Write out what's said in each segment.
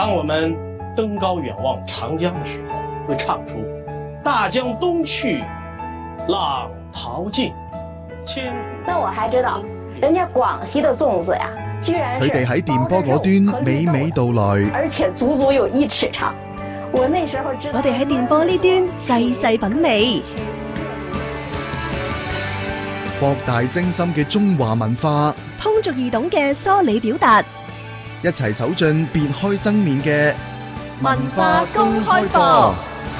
当我们登高远望长江的时候，会唱出大江东去，浪淘尽，千古。 那我还知道，人家廣西的粽子呀，居然是佢哋喺電波嗰端娓娓道來， 而且足足有1尺長。我那時候知道， 我哋喺電波呢端細細品味， 博大精深嘅中華文化， 通俗易懂嘅梳理表達， 一齊走進別開生面嘅文化公開課。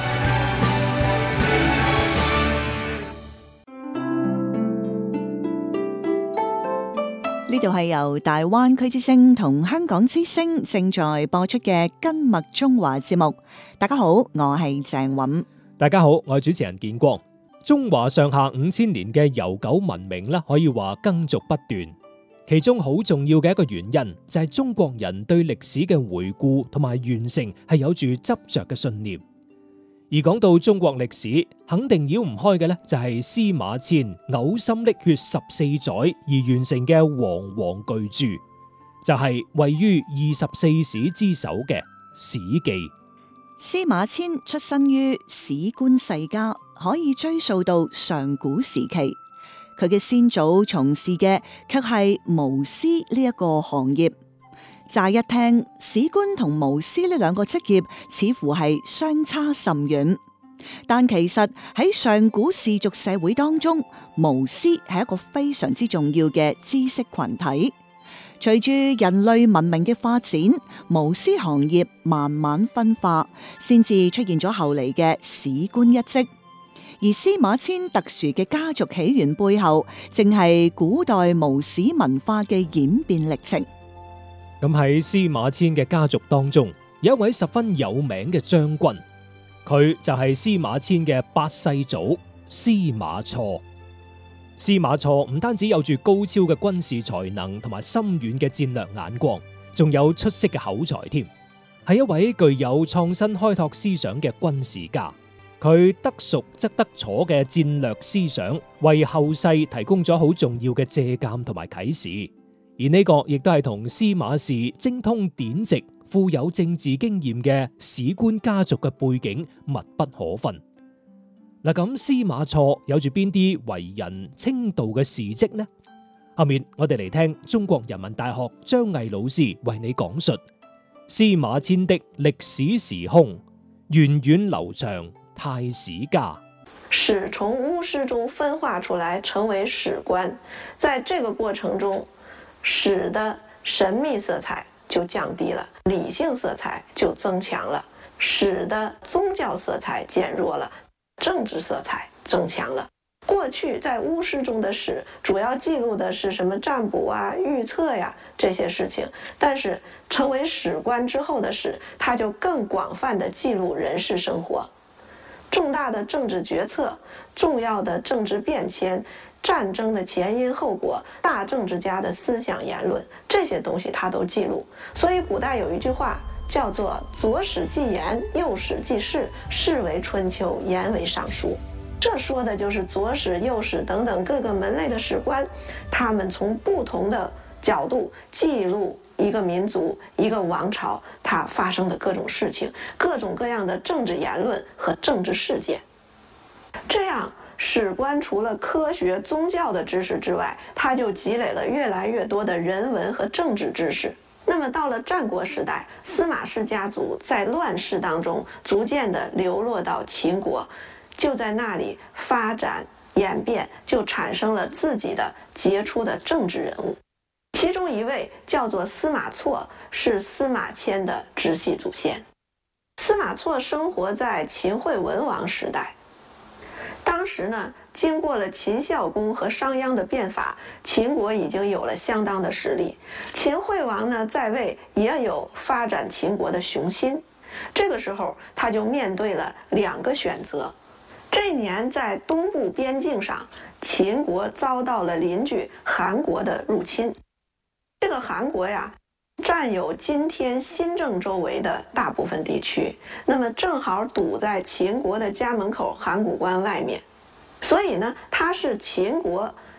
呢度係由大灣區之聲同香港之聲正在播出嘅根脈中華節目。大家好，我係鄭韻。 大家好，我係主持人建光。中華上下5000年嘅悠久文明咧，可以話耕俗不斷。其中好重要嘅一個原因就係中國人對歷史嘅回顧同埋完成係有住執着嘅信念。而講到中國歷史，肯定繞唔開嘅咧就係司馬遷嘔心瀝血14載而完成嘅煌煌巨著，就係位於24史之首嘅《史記》。 司馬遷出身於史官世家，可以追溯到上古時期。佢嘅先祖從事嘅卻係巫師呢一個行業。乍一聽，史官同巫師呢兩個職業似乎係相差甚遠，但其實喺上古氏族社會當中，巫師係一個非常之重要嘅知識群體。隨住人類文明嘅發展，巫師行業慢慢分化，先至出現咗後嚟嘅史官一職。而司馬遷特殊嘅家族起源背後，正係古代巫史文化嘅演變歷程。 咁喺司馬遷嘅家族當中，有一位十分有名嘅將軍，佢就係司馬遷嘅8世祖司馬錯。司馬錯唔單止有住高超嘅軍事才能同埋深遠嘅戰略眼光，仲有出色嘅口才添，係一位具有創新開拓思想嘅軍事家。佢得熟則得楚嘅戰略思想，為後世提供咗好重要嘅借鑒同埋啟示。而呢個亦都係同司馬氏精通典籍、富有政治經驗嘅史官家族嘅背景密不可分。嗱，咁司馬錯有住邊啲為人稱道嘅事蹟呢？後面我哋嚟聽中國人民大學張毅老師為你講述司馬遷的歷史時空，源遠流長太史家。 史從巫師中分化出來，成為史官。在這個過程中，史的神秘色彩就降低了，理性色彩就增強了，史的宗教色彩減弱了，政治色彩增強了。過去在巫師中的史主要記錄的是什麼占卜啊、預測呀這些事情，但是成為史官之後的史，它就更廣泛地記錄人世生活，重大的政治決策、重要的政治變遷、戰爭的前因後果、大政治家的思想言論，這些東西他都記錄。所以古代有一句話叫做左史記言，右史記事，事為春秋，言為尚書。這說的就是左史、右史等等各個門類的史官，他們從不同的角度記錄一個民族、一個王朝它發生的各種事情，各種各樣的政治言論和政治事件。這樣史官除了科學宗教的知識之外，他就積累了越來越多的人文和政治知識。那麼到了戰國時代，司馬氏家族在亂世當中逐漸的流落到秦國，就在那裡發展演變，就產生了自己的傑出的政治人物。其中一位叫做司馬錯，是司馬遷的直系祖先。司馬錯生活在秦惠文王時代。當時呢，經過了秦孝公和商鞅的變法，秦國已經有了相當的實力。秦惠王呢在位，也有發展秦國的雄心。這個時候，他就面對了兩個選擇。這一年在東部邊境上，秦國遭到了鄰居韓國的入侵。這個韓國呀，佔有今天新鄭周圍的大部分地區，那麼正好堵在秦國的家門口函谷關外面，所以呢，它是秦國